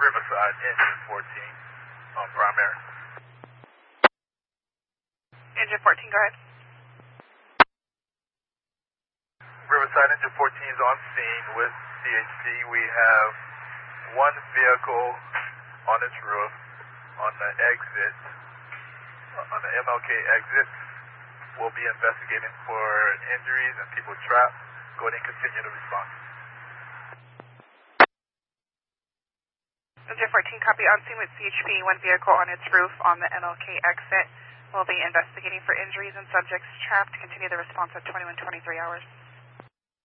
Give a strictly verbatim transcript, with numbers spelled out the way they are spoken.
Riverside, engine fourteen, on primary. Engine fourteen, go ahead. Riverside, engine fourteen is on scene with C H P. We have one vehicle on its roof on the exit, on the M L K exit. We'll be investigating for injuries and people trapped. Go ahead and continue the response. Engine fourteen, copy, on scene with C H P, one vehicle on its roof on the M L K exit. We'll be investigating for injuries and subjects trapped. Continue the response at twenty-one twenty-three hours.